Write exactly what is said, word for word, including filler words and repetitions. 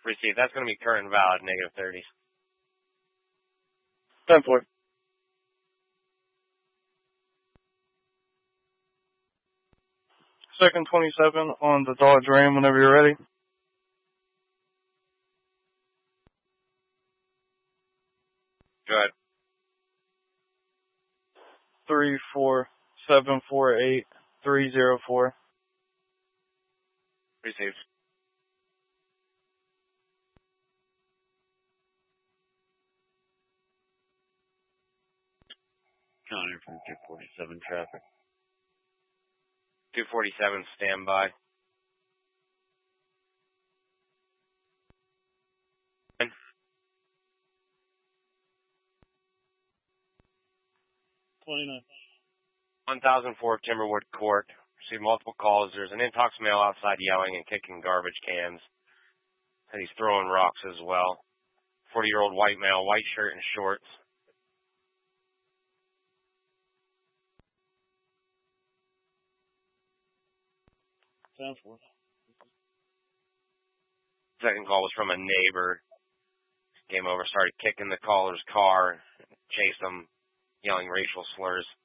Received. That's going to be current and valid, negative thirties. ten four. Second twenty-seven on the Dodge Ram whenever you're ready. Go ahead. Three four seven four eight three zero four. Received. Connor from two forty-seven traffic. two forty-seven, standby. twenty-nine. one thousand four Timberwood Court. Received multiple calls. There's an intox male outside yelling and kicking garbage cans. And he's throwing rocks as well. forty-year-old white male, white shirt and shorts. ten four. Second call was from a neighbor. Came over, started kicking the caller's car, chased him, yelling racial slurs.